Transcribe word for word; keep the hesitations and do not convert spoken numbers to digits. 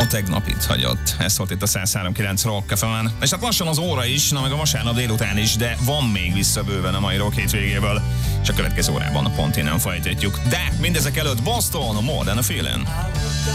A tegnap itt hagyott. Ez volt itt a száz három kilenc Rock ef emen. És hát lassan az óra is, na meg a vasárnap délután is, de van még vissza bőven a mai Rock hétvégéből. És a következő órában pont innen folytatjuk. De mindezek előtt Boston, More Than a Feeling.